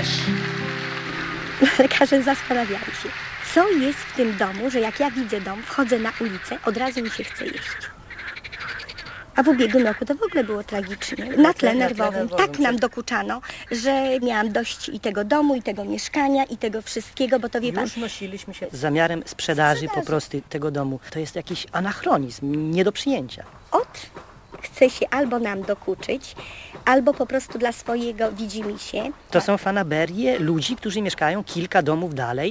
Lekarze zastanawiali się, co jest w tym domu, że jak ja widzę dom, wchodzę na ulicę, od razu mi się chce jeść. A w ubiegłym roku to w ogóle było tragicznie. Na tle nerwowym tak nam dokuczano, że miałam dość i tego domu, i tego mieszkania, i tego wszystkiego, bo to wie pan... Już nosiliśmy się z zamiarem sprzedaży po prostu tego domu. To jest jakiś anachronizm, nie do przyjęcia. Chce się albo nam dokuczyć, albo po prostu dla swojego widzimisię. To są fanaberie ludzi, którzy mieszkają kilka domów dalej.